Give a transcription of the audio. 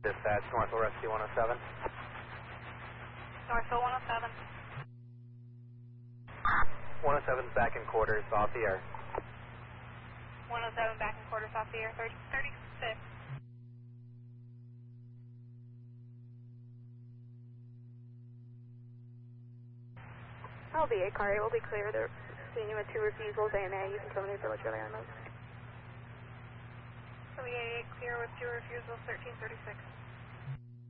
Dispatch, Northville Rescue 107. Northville 107. 107's back in quarters, off the air. 107 back in quarters off the air, 36. LBA car, it will be clear. They're seeing you with 2 refusals, AMA. You can terminate village relay on those. LBA clear with 2 refusals, 1336.